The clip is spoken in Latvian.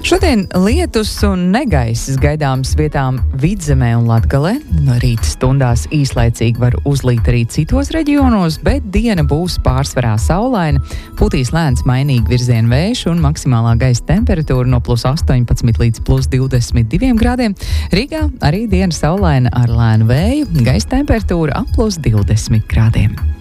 Šodien lietus un negaiss gaidāms vietām Vidzemē un Latgalē. No rīta stundās īslaicīgi var uzlīt arī citos reģionos, bet diena būs pārsvarā saulaina. Putīs lēns mainīgi virziena vējš un maksimālā gaisa temperatūra no +18 līdz +22 grādiem. Rīgā arī diena saulaina ar lēnu vēju, gaisa temperatūra ap +20 grādiem.